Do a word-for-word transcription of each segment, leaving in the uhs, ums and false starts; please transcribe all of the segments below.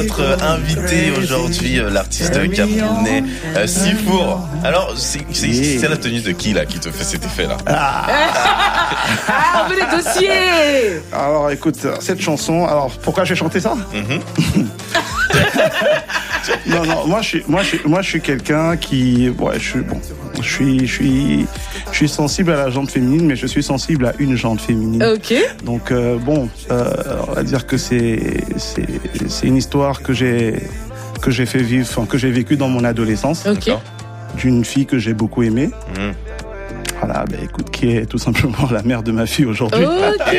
Notre invité aujourd'hui, l'artiste camerounais euh, Sifour. Alors, c'est, c'est, c'est la tenue de qui là qui te fait cet effet là? Ah, ah on veut les dossiers. Alors écoute, cette chanson, alors pourquoi j'ai chanté ça? Mm-hmm. Non, non, moi je suis, moi je suis, moi je suis quelqu'un qui, ouais, je suis, bon, je suis, je suis, je suis sensible à la jante féminine, mais je suis sensible à une jante féminine. Ok. Donc euh, bon, euh, on va dire que c'est, c'est, c'est une histoire que j'ai, que j'ai fait vivre, enfin que j'ai vécu dans mon adolescence. Ok. D'une fille que j'ai beaucoup aimée. Mmh. Voilà, bah écoute, qui est tout simplement la mère de ma fille aujourd'hui. Ok.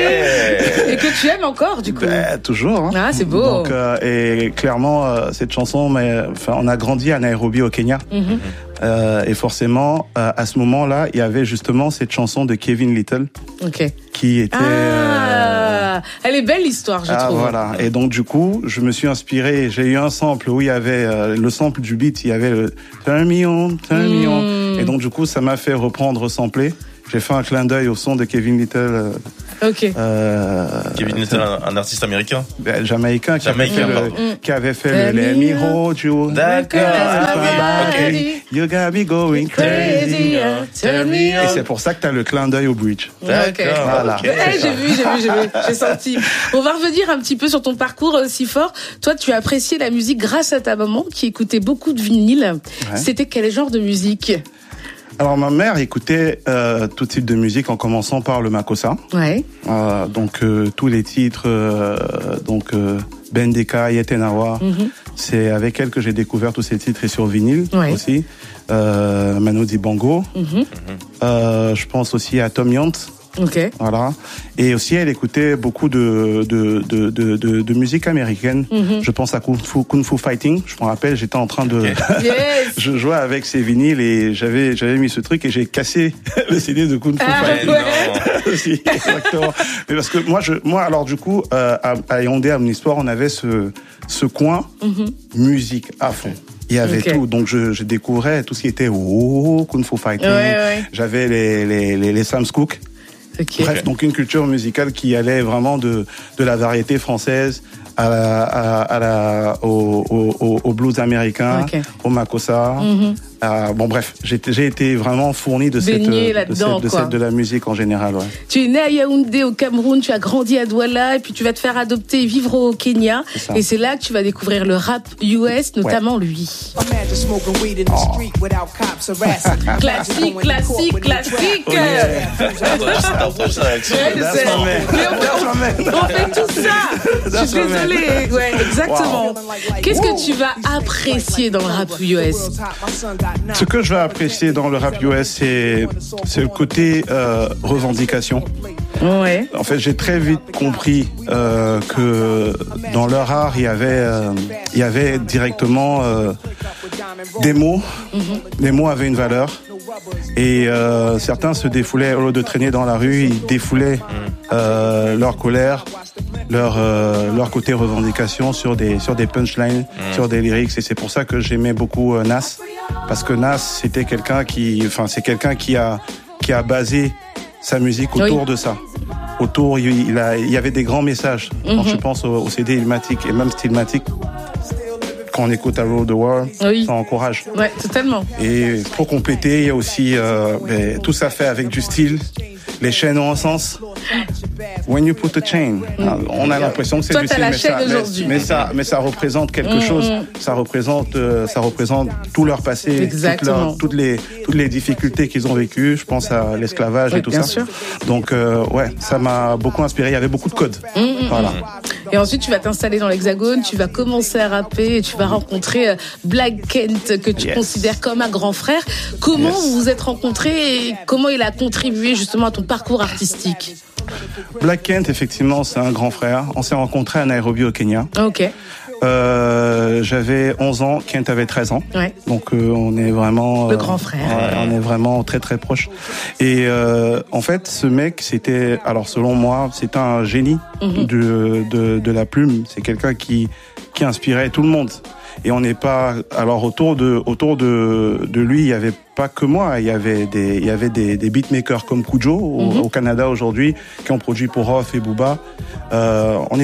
Et que tu aimes encore, du coup. Bah, toujours. Hein. Ah, c'est beau. Donc, euh, et clairement, euh, cette chanson, mais, enfin, on a grandi à Nairobi, au Kenya. Mm-hmm. Euh, et forcément, euh, à ce moment-là, il y avait justement cette chanson de Kevin Little. Ok. Qui était. Ah, euh... elle est belle l'histoire, je ah, trouve. Voilà. Et donc, du coup, je me suis inspiré. J'ai eu un sample où il y avait euh, le sample du beat, il y avait le Turn me on, turn me on. Mm. Et donc, du coup, ça m'a fait reprendre sampler. J'ai fait un clin d'œil au son de Kevin Little. Euh, ok. Euh, Kevin Little, un, un artiste américain. Ben, jamaïcain qui Jamaïcain, avait fait le, qui avait fait le Let me hold you. D'accord. Ah, okay. You got me going crazy. Turn me Et c'est pour ça que t'as le clin d'œil au bridge. D'accord. Voilà. Okay. Hey, j'ai vu, j'ai vu, j'ai vu, j'ai senti. On va revenir un petit peu sur ton parcours si fort. Toi, tu as apprécié la musique grâce à ta maman qui écoutait beaucoup de vinyle. Ouais. C'était quel genre de musique? Alors ma mère écoutait euh, tout type de musique en commençant par le Makossa. Ouais. Euh, donc euh, tous les titres, euh, donc euh, Bendeka, Yetenawa. Mm-hmm. C'est avec elle que j'ai découvert tous ces titres et sur vinyle ouais. aussi. Euh, Mano Dibango. Mm-hmm. Euh, je pense aussi à Tom Yant. Ok. Voilà. Et aussi, elle écoutait beaucoup de de de de de, de musique américaine. Mm-hmm. Je pense à Kung Fu, Kung Fu Fighting. Je me rappelle, j'étais en train de, okay. yes. Je jouais avec ses vinyles et j'avais j'avais mis ce truc et j'ai cassé le C D de Kung Fu ah, Fighting. Ouais. Aussi, exactement. Mais parce que moi, je moi alors du coup, euh, à, à Yaoundé, à mon histoire, on avait ce ce coin mm-hmm. musique à fond. Il y avait okay. tout, donc je, je découvrais tout ce qui était oh, Kung Fu Fighting. Ouais, ouais. J'avais les les les, les Sam's Cook. Okay. Bref, donc une culture musicale qui allait vraiment de de la variété française à la, à, à la au, au, au blues américain, okay. au Makossa. Mm-hmm. Euh, bon bref, j'ai, j'ai été vraiment fourni de cette, de cette, de cette de la musique en général. Ouais. Tu es né à Yaoundé au Cameroun, tu as grandi à Douala et puis tu vas te faire adopter et vivre au Kenya. C'est et c'est là que tu vas découvrir le rap U S, notamment ouais. lui. Oh. Classique, classique, classique. Oh yeah. On fait tout ça. Je suis désolée. Ouais, exactement. Wow. Qu'est-ce que tu vas apprécier dans le rap U S? Ce que je vais apprécier dans le rap U S, c'est, c'est le côté euh, revendication. Ouais. En fait, j'ai très vite compris euh, que dans leur art, il y avait, euh, il y avait directement euh, des mots. Mm-hmm. Les mots avaient une valeur. Et euh, certains se défoulaient, au lieu de traîner dans la rue, ils défoulaient euh, leur colère, leur euh, leur côté revendication sur des sur des punchlines, mmh. sur des lyrics. Et c'est pour ça que j'aimais beaucoup euh, Nas, parce que Nas c'était quelqu'un qui, enfin c'est quelqu'un qui a qui a basé sa musique autour oui. de ça. Autour, il, il a il y avait des grands messages. Mmh. Quand je pense au, au C D Illmatic et même Stillmatic. Quand on écoute à Road the World, oui. ça encourage. Ouais, totalement. Et pour compléter, il y a aussi euh, les, tout ça fait avec du style. Les chaînes ont un sens. When you put a chain, mm. on a l'impression que c'est Toi, du style, mais ça, mais, mais ça, mais ça représente quelque mm, chose. Mm. Ça représente, euh, ça représente tout leur passé, toutes, leur, toutes les, toutes les difficultés qu'ils ont vécues. Je pense à l'esclavage oui, et tout bien ça. Sûr. Donc, euh, ouais, ça m'a beaucoup inspiré. Il y avait beaucoup de codes. Mm, mm, voilà. Et ensuite, tu vas t'installer dans l'Hexagone, tu vas commencer à rapper, et tu vas rencontrer Black Kent, que tu yes. considères comme un grand frère. Comment yes. vous vous êtes rencontrés et comment il a contribué justement à ton parcours artistique? Black Kent, effectivement, c'est un grand frère. On s'est rencontrés à Nairobi, au Kenya. Ok. Euh, j'avais onze ans, Kent avait treize ans. Ouais. Donc euh, on est vraiment... Le euh, grand frère. Ouais, on est vraiment très très proches. Et euh, en fait, ce mec, c'était... Alors selon moi, c'est un génie mm-hmm. de, de, de la plume. C'est quelqu'un qui, qui inspirait tout le monde. Et on n'est pas... Alors autour de, autour de, de lui, il y avait pas que moi. Il y avait des, il y avait des, des beatmakers comme Kujo au, mm-hmm. au Canada aujourd'hui, qui ont produit pour Rof et Booba. Euh, on était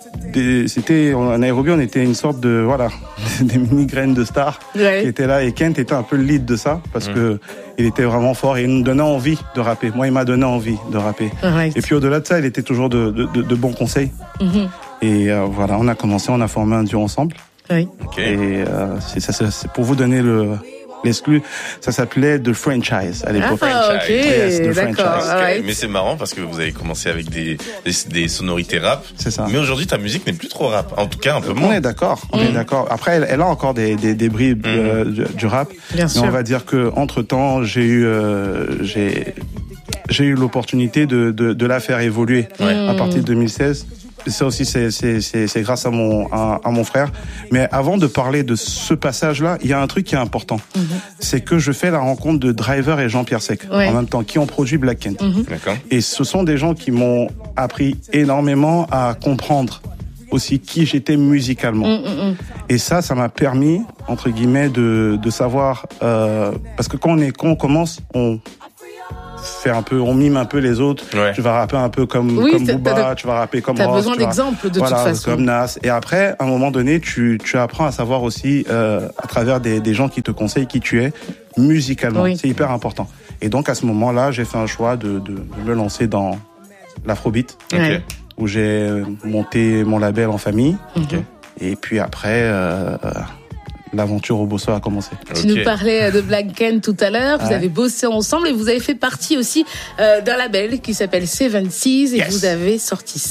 des, c'était en Nairobi, on était une sorte de voilà, des mini graines de stars ouais. qui étaient là et Kent était un peu le lead de ça parce mmh. que il était vraiment fort et il nous donnait envie de rapper. Moi, il m'a donné envie de rapper. Right. Et puis au-delà de ça, il était toujours de, de, de, de bons conseils. Mmh. Et euh, voilà, on a commencé, on a formé un duo ensemble. Oui. Okay. Et euh, c'est, ça, c'est pour vous donner le l'exclu, ça s'appelait The Franchise à l'époque. Ah, ok, yes, The d'accord. Franchise. Okay. Right. Mais c'est marrant parce que vous avez commencé avec des, des, des sonorités rap. C'est ça. Mais aujourd'hui, ta musique n'est plus trop rap. En tout cas, un peu moins. On est d'accord, on mmh. est d'accord. Après, elle, elle a encore des, des, des bribes mmh. euh, du, du rap. Bien mais sûr. on va dire que entre temps, j'ai eu, euh, j'ai, j'ai eu l'opportunité de, de, de la faire évoluer ouais. à partir de deux mille seize. Ça aussi, c'est, c'est, c'est, c'est grâce à mon, à, à mon frère. Mais avant de parler de ce passage-là, il y a un truc qui est important. Mm-hmm. C'est que je fais la rencontre de Driver et Jean-Pierre Sec, ouais. en même temps, qui ont produit Black Kent. Mm-hmm. D'accord. Et ce sont des gens qui m'ont appris énormément à comprendre aussi qui j'étais musicalement. Mm-hmm. Et ça, ça m'a permis, entre guillemets, de, de savoir... Euh, parce que quand on, est, quand on commence, on... faire un peu, on mime un peu les autres. Ouais. Tu vas rapper un peu comme, oui, comme Booba, tu vas rapper comme Ross. T'as besoin d'exemples de voilà, toute façon. Comme Nas. Et après, à un moment donné, tu, tu apprends à savoir aussi, euh, à travers des, des gens qui te conseillent qui tu es, musicalement. Oui. C'est hyper important. Et donc, à ce moment-là, j'ai fait un choix de, de, de me lancer dans l'afrobeat. Okay. Où j'ai monté mon label en famille. Okay. Et puis après, euh, l'aventure au Bosso a commencé. Tu okay. nous parlais de Black Kent tout à l'heure. Vous ouais. avez bossé ensemble et vous avez fait partie aussi euh, d'un label qui s'appelle Seven Seas et yes. vous avez sorti